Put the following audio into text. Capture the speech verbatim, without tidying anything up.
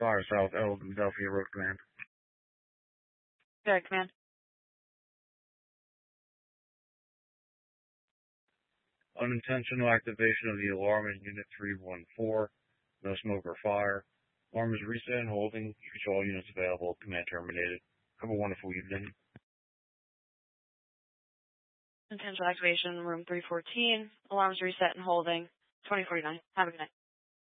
Fire South L, Philadelphia Road Command. Good, Command. Unintentional activation of the alarm in Unit three one four. No smoke or fire. Alarm is reset and holding. Reach all units available. Command terminated. Have a wonderful evening. Intentional activation, room three fourteen. Alarms reset and holding. twenty forty-nine. Have a good night.